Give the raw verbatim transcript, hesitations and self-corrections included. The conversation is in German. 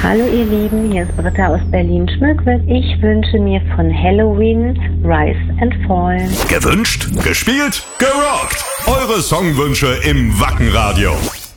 Hallo ihr Lieben, hier ist Britta aus Berlin-Schmückwitz. Ich wünsche mir von Halloween Rise and Fall. Gewünscht, gespielt, gerockt. Eure Songwünsche im Wackenradio.